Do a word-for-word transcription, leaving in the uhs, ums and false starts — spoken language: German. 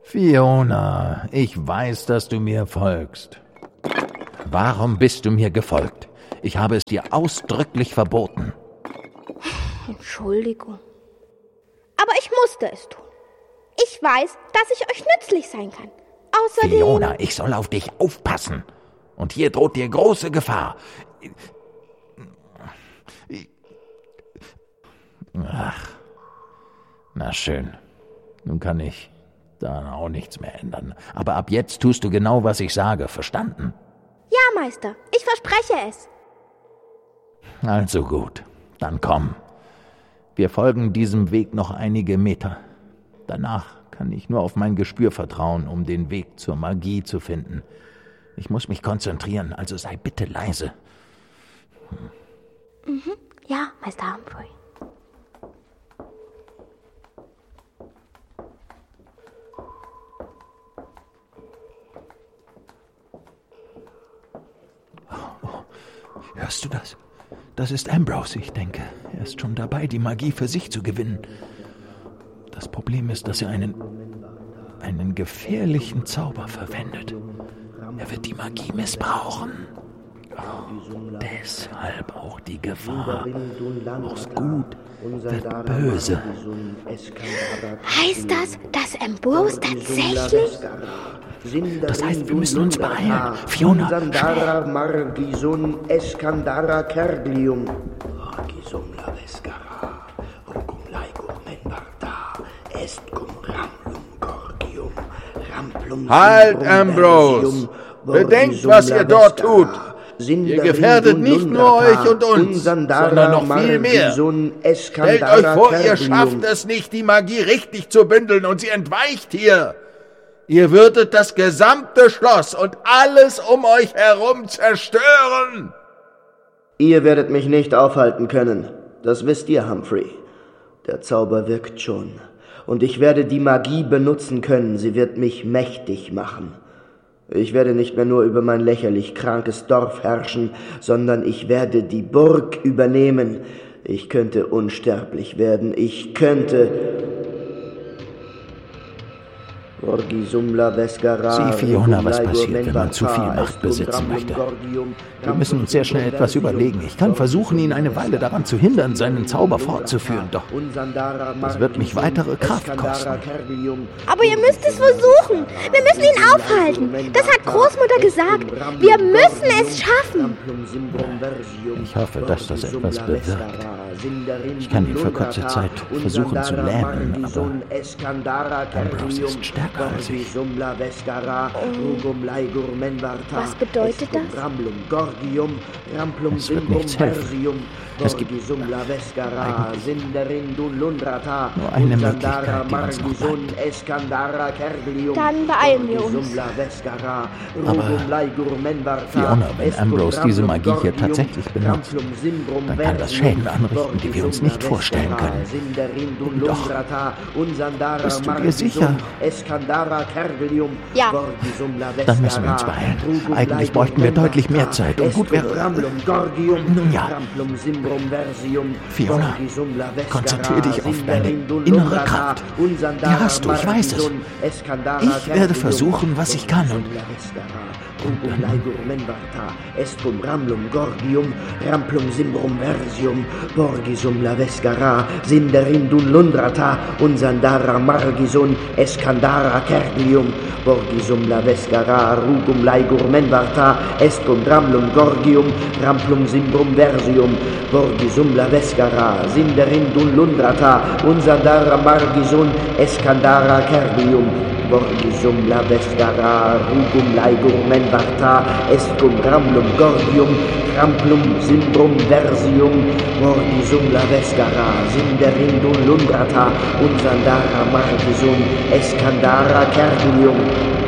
Fiona, ich weiß, dass du mir folgst. Warum bist du mir gefolgt? Ich habe es dir ausdrücklich verboten. Entschuldigung. Aber ich musste es tun. Ich weiß, dass ich euch nützlich sein kann. Außerdem... Fiona, ich soll auf dich aufpassen. Und hier droht dir große Gefahr. Ach, na schön. Nun kann ich da auch nichts mehr ändern. Aber ab jetzt tust du genau, was ich sage. Verstanden? Ja, Meister. Ich verspreche es. Also gut. Dann komm. Wir folgen diesem Weg noch einige Meter. Danach kann ich nur auf mein Gespür vertrauen, um den Weg zur Magie zu finden. Ich muss mich konzentrieren, also sei bitte leise. Hm. Mhm. Ja, Meister Humphrey. Hörst du das? Das ist Ambrose, ich denke. Er ist schon dabei, die Magie für sich zu gewinnen. Das Problem ist, dass er einen, einen gefährlichen Zauber verwendet. Er wird die Magie missbrauchen. Oh, deshalb auch die Gefahr. Aus Gut wird böse. Heißt das, dass Ambrose tatsächlich... Das heißt, wir müssen uns beeilen. Fiona, schnell. Margison Eskandara Kerglium. Margison Lavescara. Rucum Laigur Menbarda. Est cum Ramplum Gorgium. Ramplum. Halt, Ambrose! Bedenkt, was ihr dort tut! Ihr gefährdet nicht nur euch und uns, sondern noch viel mehr. Stellt euch vor, ihr schafft es nicht, die Magie richtig zu bündeln und sie entweicht hier. Ihr würdet das gesamte Schloss und alles um euch herum zerstören. Ihr werdet mich nicht aufhalten können. Das wisst ihr, Humphrey. Der Zauber wirkt schon. Und ich werde die Magie benutzen können. Sie wird mich mächtig machen. Ich werde nicht mehr nur über mein lächerlich krankes Dorf herrschen, sondern ich werde die Burg übernehmen. Ich könnte unsterblich werden. Ich könnte... Sieh, Fiona, was passiert, wenn man zu viel Macht besitzen möchte. Wir müssen uns sehr schnell etwas überlegen. Ich kann versuchen, ihn eine Weile daran zu hindern, seinen Zauber fortzuführen, doch das wird mich weitere Kraft kosten. Aber ihr müsst es versuchen. Wir müssen ihn aufhalten. Das hat Großmutter gesagt. Wir müssen es schaffen. Ich hoffe, dass das etwas bewirkt. Ich kann ihn für kurze Zeit versuchen zu lähmen, aber Ambrose ist stärker als ich. Oh. Was bedeutet das? Es wird nichts helfen. Es gibt eigentlich nur eine Möglichkeit, die uns noch bleibt. Dann beeilen wir uns. Aber, Fiona, wenn Ambrose diese Magie hier tatsächlich benutzt, dann kann das Schäden anrichten, die wir uns nicht vorstellen können. Doch, bist du dir sicher? Ja. Dann müssen wir uns beeilen. Eigentlich bräuchten wir deutlich mehr Zeit und gut wäre... Nun ja. Fiona, konzentriere dich auf deine innere Kraft. Die hast du, ich weiß es. Ich werde versuchen, was ich kann und... Estrum Ramlum Gorgium, Ramplum Simbrum Versium, Borgisum Lavescara, Sinderindun Lundrata, Unsandara Margison, Escandara Kerglium, Borgisum Lavescara, Rugum Laigur Menvarta, Estrum Ramlum Gorgium, Ramplum Simbrum Versium, Borgisum Lavescara, Sinderindun Lundrata, Unsandara Margison, Escandara Kerglium, Borgisum Lavescara, Rugum Laigur Menvarta, Estrum Ramlum Gorgium, Ramplum Simbrum Versium, Borgisum Lavescara, Sinderindun Lundrata, Unsandara Margisum, Escandara Kerglium,